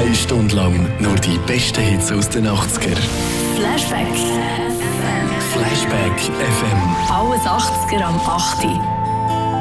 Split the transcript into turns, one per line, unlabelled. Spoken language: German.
2 Stunden lang nur die besten Hits aus den 80er.
Flashback.
Flashback FM.
Alles 80er am 8.